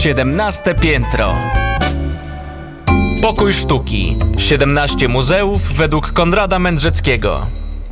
17 piętro. Pokój sztuki. 17 muzeów według Konrada Mędrzeckiego.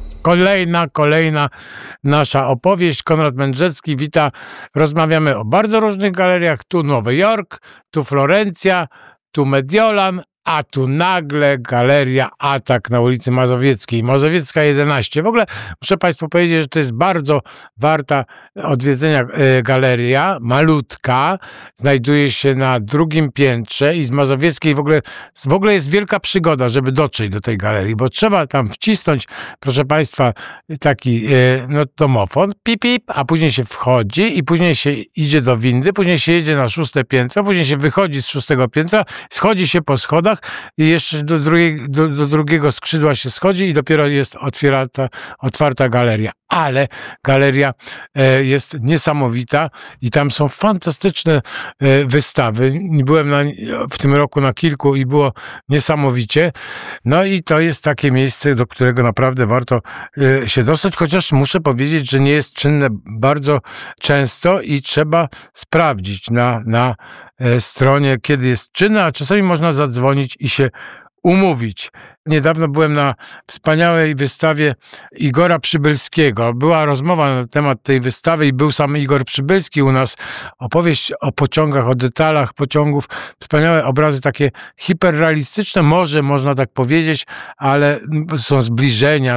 Kolejna nasza opowieść. Konrad Mędrzecki wita. Rozmawiamy o bardzo różnych galeriach. Tu Nowy Jork, tu Florencja, tu Mediolan, a tu nagle Galeria Atak na ulicy Mazowieckiej. Mazowiecka 11. W ogóle muszę Państwu powiedzieć, że to jest bardzo warta odwiedzenia galeria. Malutka. Znajduje się na drugim piętrze i z Mazowieckiej w ogóle jest wielka przygoda, żeby dotrzeć do tej galerii, bo trzeba tam wcisnąć, proszę Państwa, taki domofon, pip, pip, a później się wchodzi i później się idzie do windy, później się jedzie na 6 piętro, później się wychodzi z 6 piętra, schodzi się po schodach i jeszcze do drugiego skrzydła się schodzi i dopiero jest otwarta galeria. Ale galeria jest niesamowita i tam są fantastyczne wystawy. Byłem w tym roku na kilku i było niesamowicie. No i to jest takie miejsce, do którego naprawdę warto się dostać, chociaż muszę powiedzieć, że nie jest czynne bardzo często i trzeba sprawdzić na stronie, kiedy jest czynne, a czasami można zadzwonić i się umówić. Niedawno byłem na wspaniałej wystawie Igora Przybylskiego. Była rozmowa na temat tej wystawy i był sam Igor Przybylski u nas. Opowieść o pociągach, o detalach pociągów. Wspaniałe obrazy, takie hiperrealistyczne, może można tak powiedzieć, ale są zbliżenia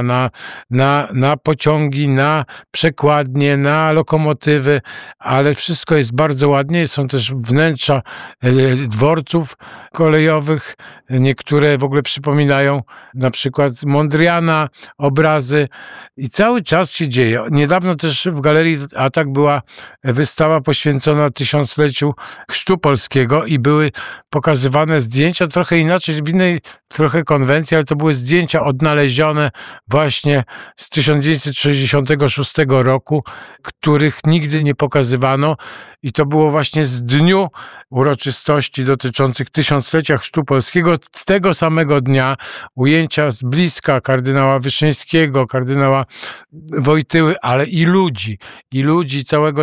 na pociągi, na przekładnie, na lokomotywy, ale wszystko jest bardzo ładnie. Są też wnętrza dworców kolejowych. Niektóre w ogóle przypominają na przykład Mondriana, obrazy i cały czas się dzieje. Niedawno też w Galerii Atak była wystawa poświęcona 1000-leciu chrztu polskiego i były pokazywane zdjęcia trochę inaczej, w innej trochę konwencji, ale to były zdjęcia odnalezione właśnie z 1966 roku, których nigdy nie pokazywano i to było właśnie z dniu uroczystości dotyczących 1000-lecia chrztu polskiego. Z tego samego dnia ujęcia z bliska kardynała Wyszyńskiego, kardynała Wojtyły, ale i ludzi, całego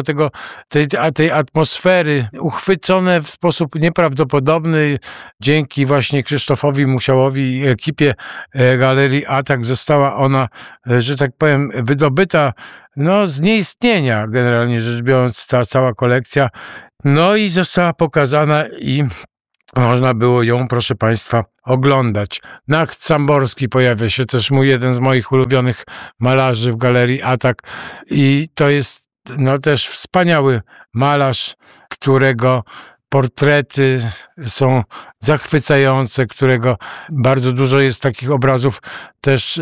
tej atmosfery, uchwycone w sposób nieprawdopodobny. Dzięki właśnie Krzysztofowi Musiałowi i ekipie Galerii Atak została ona, że tak powiem, wydobyta z nieistnienia, generalnie rzecz biorąc, ta cała kolekcja. No i została pokazana i można było ją, proszę Państwa, oglądać. Nacht Samborski pojawia się też jeden z moich ulubionych malarzy w Galerii Atak i to jest też wspaniały malarz, którego portrety są zachwycające, którego bardzo dużo jest takich obrazów też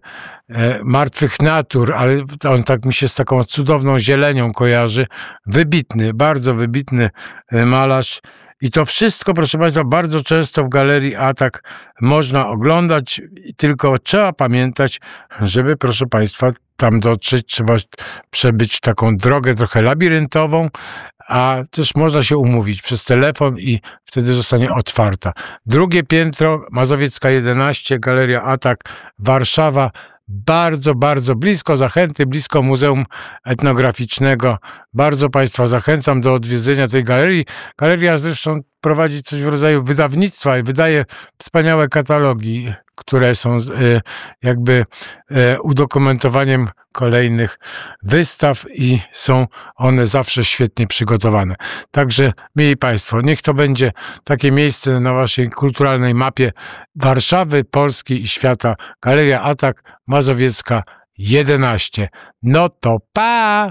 martwych natur, ale on tak mi się z taką cudowną zielenią kojarzy. Wybitny, bardzo wybitny malarz. I to wszystko, proszę Państwa, bardzo często w Galerii Atak można oglądać, tylko trzeba pamiętać, żeby, proszę Państwa, tam dotrzeć, trzeba przebyć taką drogę trochę labiryntową, a też można się umówić przez telefon i wtedy zostanie otwarta. Drugie piętro, Mazowiecka 11, Galeria Atak, Warszawa. Bardzo, bardzo blisko Zachęty, blisko Muzeum Etnograficznego. Bardzo Państwa zachęcam do odwiedzenia tej galerii. Galeria zresztą prowadzi coś w rodzaju wydawnictwa i wydaje wspaniałe katalogi, które są jakby udokumentowaniem kolejnych wystaw i są one zawsze świetnie przygotowane. Także, mieli Państwo, niech to będzie takie miejsce na Waszej kulturalnej mapie Warszawy, Polski i świata. Galeria Atak, Mazowiecka 11. No to pa!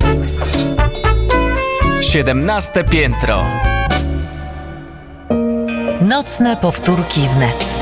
17 piętro. Nocne powtórki wnet.